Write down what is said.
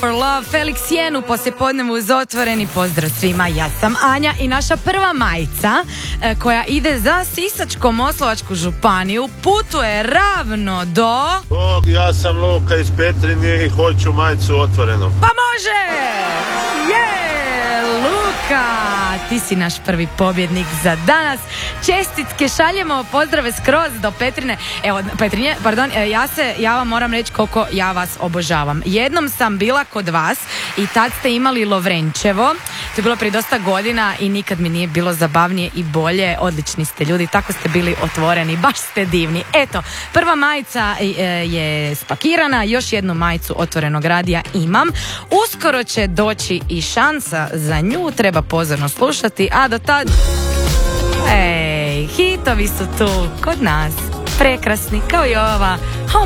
for Love, Felix Jenu poslijepodnevu uz Otvoreni. Pozdrav svima, ja sam Anja i naša prva majica koja ide za Sisačko-moslavačku županiju putuje ravno do... Ja sam Luka iz Petrinje i hoću majicu Otvorenu. Pa može! Luka, ti si naš prvi pobjednik za danas. Čestitke šaljemo, pozdrave skroz do Petrine. Evo, Petrinje, pardon, ja vam moram reći koliko ja vas obožavam. Jednom sam bila kod vas i tad ste imali Lovrenčevo. To je bilo prije dosta godina i nikad mi nije bilo zabavnije i bolje. Odlični ste ljudi, tako ste bili otvoreni, baš ste divni. Eto, prva majica je spakirana, još jednu majicu Otvorenog radija imam. Uskoro će doći i šansa za nju, treba pozorno slušati, a do tad hitovi su tu kod nas, prekrasni kao i ova